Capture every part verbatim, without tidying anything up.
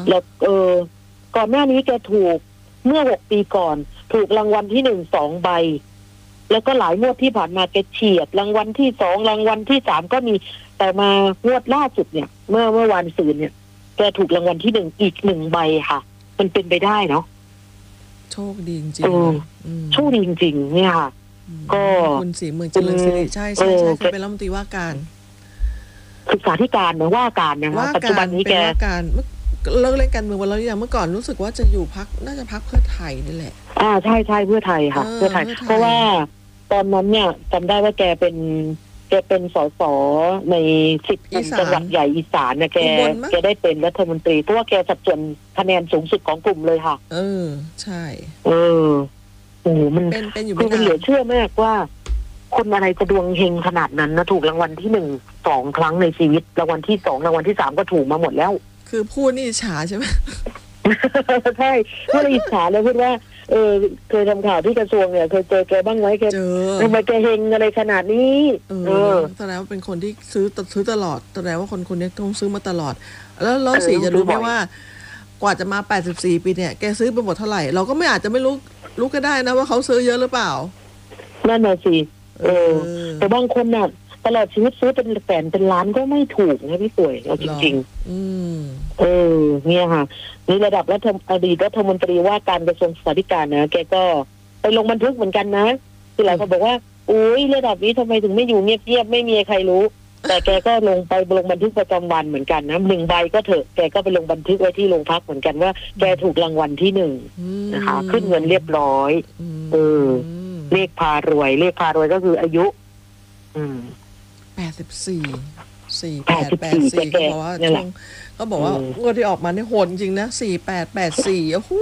แล้วเออก่อนหน้านี้แกถูกเมื่อหกปีก่อนถูกรางวัลที่หนึ่งสองใบแล้วก็หลายงวดที่ผ่านมาแกเฉียดรางวัลที่สองรางวัลที่สามก็มีแต่มางวดล่าสุดเนี่ยเมื่อเมื่อวันศุกร์เนี่ยแกถูกรางวัลที่หนึ่งอีกหนึ่งใบค่ะมันเป็นไปได้เนาะโชคดีจริงๆโชคดีจริงๆเนี่ยค่ะก็คุณศรีเมืองเจริญศิริใช่ใช่ใช่เคยเป็นรัฐมนตรีว่าการศึกษาธิการนะว่าการนะคะปัจจุบันนี้แกว่าการเลิกเล่นการเมืองวันแล้วอย่างเมื่อก่อนรู้สึกว่าจะอยู่พักน่าจะพักเพื่อไทยนี่แหละอ่าใช่ใช่เพื่อไทยค่ะเพื่อไทยเพราะว่าตอนนั้นเนี่ยจำได้ว่าแกเป็นแกเป็นสสในสิบจังหวัดใหญ่อีสานเนี่ยแกแกได้เป็นรัฐมนตรีเพราะว่าแกสัดส่วนคะแนนสูงสุดของกลุ่มเลยค่ะเออใช่เออโอ้มันคือมันเหลือเชื่อมากว่าคนอะไรจะดวงเฮงขนาดนั้นนะถูกรางวัลที่หนึ่งสองครั้งในชีวิตรางวัลที่สองรางวัลที่สามก็ถูกมาหมดแล้วคือพูดนี่อิจฉาใช่ไหมใช่พูดอิจฉาเลยพูดว่าเออเคยทำข่าวที่กระทรวงเนี่ยเคยเจอแกบ้างไหมแกทำไมแกเฮงอะไรขนาดนี้เออแสดงว่าเป็นคนที่ซื้อซื้อตลอดแสดงว่าคนคนนี้ต้องซื้อมาตลอดแล้วแล้วสีจะรู้ไหมว่ากว่าจะมาแปดสิบสี่ปีเนี่ยแกซื้อไปหมดเท่าไหร่เราก็ไม่อาจจะไม่รู้รู้ก็ได้นะว่าเขาซื้อเยอะหรือเปล่านั่นน่ะสิเออแต่บางคนน่ะตลอดชีวิตซื้อเป็นแสนเป็นล้านก็ไม่ถูกนะพี่สวยเอาจริงๆอืมเออเนี่ยค่ะนี่ระดับรัฐอดีตรัฐมนตรีว่าการกระทรวงศึกษาธิการนะแกก็ไปลงบันทึกเหมือนกันนะคือหลายคนบอกว่าอุ้ยระดับนี้ทำไมถึงไม่อยู่เงียบๆไม่มีใครรู้แต่แกก็ลงไปลงบันทึกประจำวันเหมือนกันนะหนึ่งใบก็เถอะแกก็ไปลงบันทึกไว้ที่โรงพักเหมือนกันว่าแกถูกรางวัลที่หนึ่งนะคะขึ้นเงินเรียบร้อยเออเลขพารวยเลขพารวยก็คืออายุอืมแปดสิบสี่สี่แปดแปดสี่ก็บอกว่าช่วงก็บอกว่างวดที่ออกมาเนี่ยโหดจริงนะสี่แปดแปดสี่โอ้โห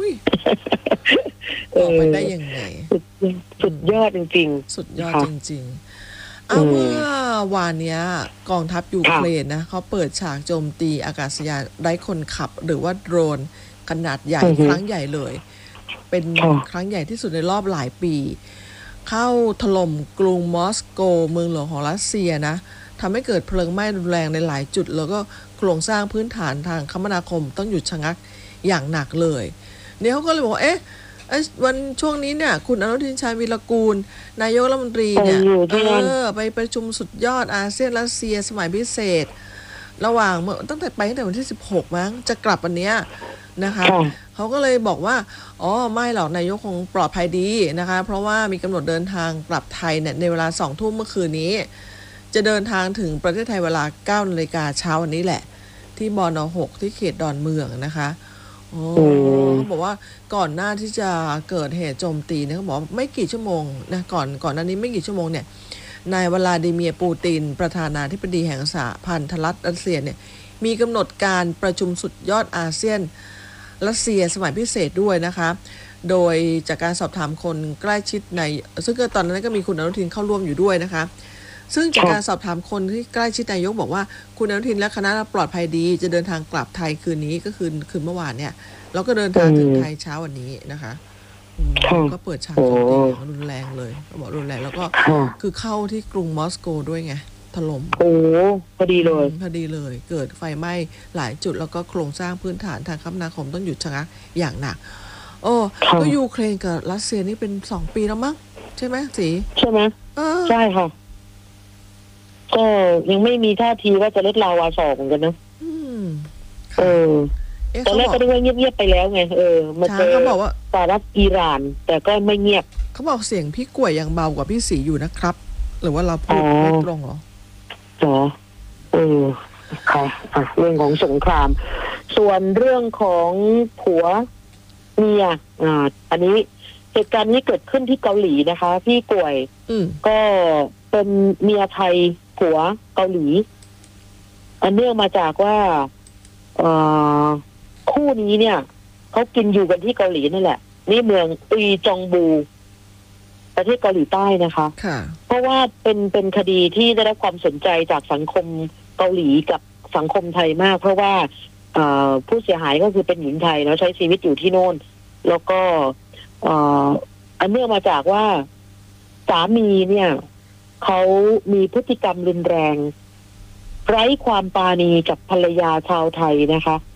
ออกไปได้ยังไงสุดยอดจริงๆสุดยอดจริงๆเอาเมื่อวานนี้กองทัพยูเครนนะเขาเปิดฉากโจมตีอากาศยานไร้คนขับหรือว่าโดรนขนาดใหญ่ครั้งใหญ่เลยเป็นครั้งใหญ่ที่สุดในรอบหลายปีเข้าถล่มกรุงมอสโกเมืองหลวงของรัสเซียนะทำให้เกิดเพลิงไหม้รุนแรงในหลายจุดแล้วก็โครงสร้างพื้นฐานทางคมนาคมต้องหยุดชะงักอย่างหนักเลยเนี่ยเขาก็เลยบอกเอ๊ะวันช่วงนี้เนี่ยคุณอนุทินชาญวีรกูลนายกรัฐมนตรีเนี่ยเออไปประชุมสุดยอดอาเซียนรัสเซียสมัยพิเศษระหว่างเมื่อตั้งแต่ไปตั้งแต่วันที่สิบหกมั้งจะกลับวันเนี้ยนะคะเขาก็เลยบอกว่าอ๋อไม่หรอกนายกคงปลอดภัยดีนะคะเพราะว่ามีกำหนดเดินทางกลับไทยเนี่ยในเวลาสองทุ่มเมื่อคืนนี้จะเดินทางถึงประเทศไทยเวลาเก้านาฬิกาเช้าวันนี้แหละที่บน.หกที่เขตดอนเมืองนะคะโอ้เขาบอกว่าก่อนหน้าที่จะเกิดเหตุโจมตีเนี่ยเขาบอกไม่กี่ชั่วโมงนะก่อนก่อนหน้านี้ไม่กี่ชั่วโมงเนี่ยนายวลาดิเมียร์ปูตินประธานาธิบดีแห่งสหพันธรัฐรัสเซียเนี่ยมีกำหนดการประชุมสุดยอดอาเซียนรัสเซียสมัยพิเศษด้วยนะคะโดยจากการสอบถามคนใกล้ชิดในซึ่งตอนนั้นก็มีคุณอนุทินเข้าร่วมอยู่ด้วยนะคะซึ่งจากการสอบถามคนที่ใกล้ชิดนายกบอกว่าคุณอนุทินและคณะปลอดภัยดีจะเดินทางกลับไทยคืนนี้ก็คือคืนเมื่อวานเนี่ยแล้วก็เดินทางถึงไทยเช้าวันนี้นะคะก็เปิดฉากโจมตีอย่างรุนแรงเลยก็บอกรุนแรงแล้วก็คือเข้าที่กรุงมอสโกด้วยไงถล่มโอ้พอดีเลยพอดีเลยเกิดไฟไหม้หลายจุดแล้วก็โครงสร้างพื้นฐานทางคมนาคมต้องหยุดชะงักอย่างหนักโอ้ก็ยูเครนกับรัสเซียนี่เป็นสองปีแล้วมั้งใช่ไหมสีใช่ไหมใช่ค่ะก็ยังไม่มีท่าทีว่าจะลดลาวาสอกเหมือนกันนะเออตอนแรกก็ได้ว่าเงียบๆไปแล้วไงเออมันเจอเขาบอกว่าสหรัฐอิหร่านแต่ก็ไม่เงียบเขาบอกเสียงพี่กล้วยยังเบากว่าพี่สีอยู่นะครับหรือว่าเราพูดไม่ตรงหรออ๋อเออค่ะอ่ะเรื่องของสงครามส่วนเรื่องของผัวเมียอ่าอันนี้เหตุการณ์นี้เกิดขึ้นที่เกาหลีนะคะพี่กล้วยก็เป็นเมียไทยผัวเกาหลีอันเนื่องมาจากว่าเอ่อคู่นี้เนี่ยเขากินอยู่กันที่เกาหลีนั่นแหละนี่เมืองอุยจองบูประเทศเกาหลีใต้นะคะเพราะว่าเป็นเป็นคดีที่ได้รับความสนใจจากสังคมเกาหลีกับสังคมไทยมากเพราะว่าผู้เสียหายก็คือเป็นหญิงไทยเนาะใช้ชีวิตอยู่ที่โน่นแล้วก็อันเนื่องมาจากว่าสามีเนี่ยเขามีพฤติกรรมรุนแรงไร้ความปราณีกับภรรยาชาวไทยนะคะ